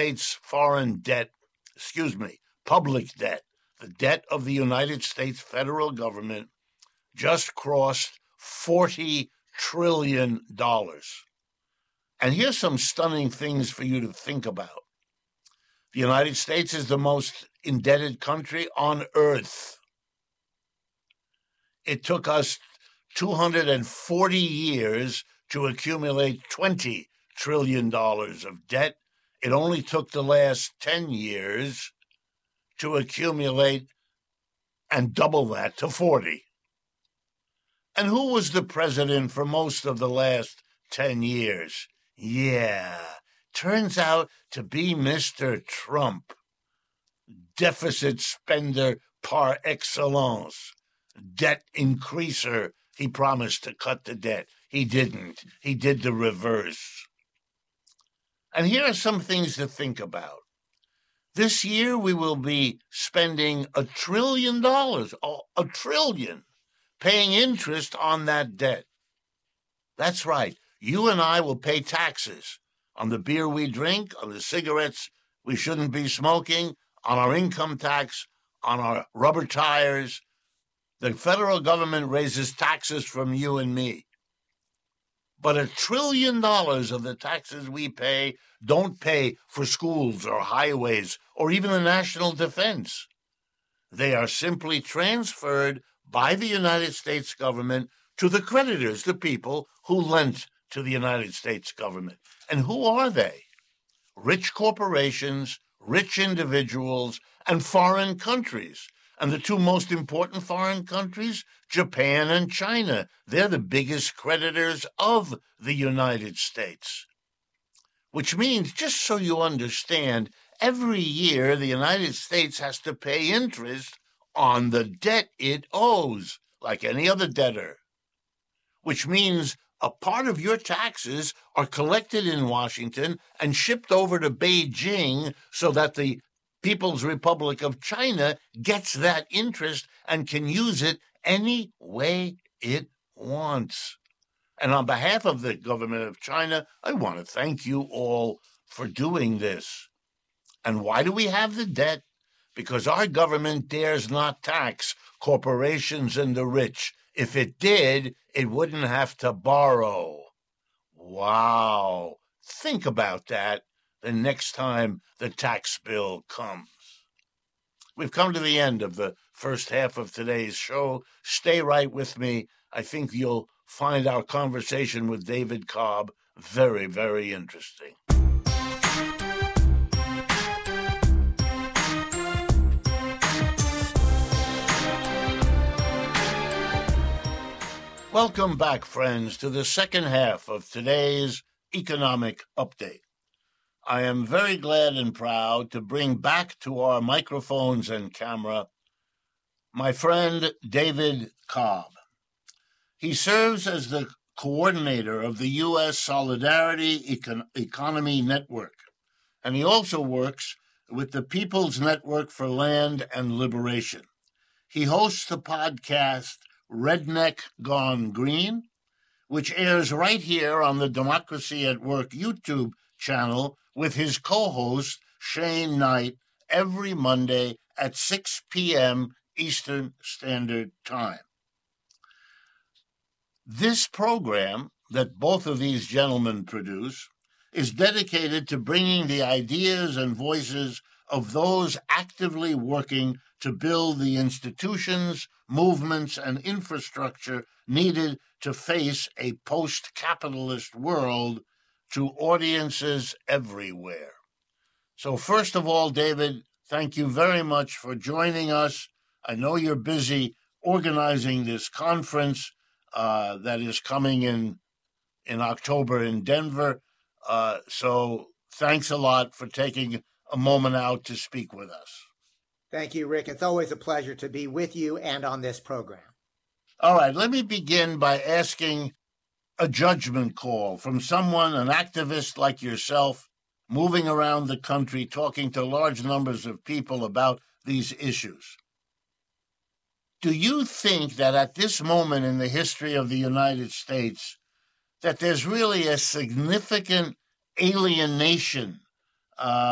States public debt, the debt of the United States federal government, just crossed $40 trillion. And here's some stunning things for you to think about. The United States is the most indebted country on earth. It took us 240 years to accumulate $20 trillion of debt. It only took the last 10 years to accumulate and double that to 40. And who was the president for most of the last 10 years? Yeah, turns out to be Mr. Trump, deficit spender par excellence, debt increaser. He promised to cut the debt. He didn't. He did the reverse. And here are some things to think about. This year we will be spending $1 trillion, a trillion, paying interest on that debt. That's right. You and I will pay taxes on the beer we drink, on the cigarettes we shouldn't be smoking, on our income tax, on our rubber tires. The federal government raises taxes from you and me. But $1 trillion of the taxes we pay don't pay for schools or highways or even the national defense. They are simply transferred by the United States government to the creditors, the people who lent to the United States government. And who are they? Rich corporations, rich individuals, and foreign countries. And the two most important foreign countries, Japan and China, they're the biggest creditors of the United States. Which means, just so you understand, every year the United States has to pay interest on the debt it owes, like any other debtor. Which means a part of your taxes are collected in Washington and shipped over to Beijing so that the People's Republic of China gets that interest and can use it any way it wants. And on behalf of the government of China, I want to thank you all for doing this. And why do we have the debt? Because our government dares not tax corporations and the rich. If it did, it wouldn't have to borrow. Wow. Think about that the next time the tax bill comes. We've come to the end of the first half of today's show. Stay right with me. I think you'll find our conversation with David Cobb very, very interesting. Welcome back, friends, to the second half of today's Economic Update. I am very glad and proud to bring back to our microphones and camera my friend David Cobb. He serves as the coordinator of the U.S. Solidarity Economy Network, and he also works with the People's Network for Land and Liberation. He hosts the podcast Redneck Gone Green, which airs right here on the Democracy at Work YouTube channel with his co-host Shane Knight every Monday at 6 p.m. Eastern Standard Time. This program that both of these gentlemen produce is dedicated to bringing the ideas and voices of those actively working to build the institutions, movements, and infrastructure needed to face a post-capitalist world to audiences everywhere. So first of all, David, thank you very much for joining us. I know you're busy organizing this conference that is coming in October in Denver. So thanks a lot for taking a moment out to speak with us. Thank you, Rick. It's always a pleasure to be with you and on this program. All right, let me begin by asking a judgment call from someone, an activist like yourself, moving around the country, talking to large numbers of people about these issues. Do you think that at this moment in the history of the United States, that there's really a significant alienation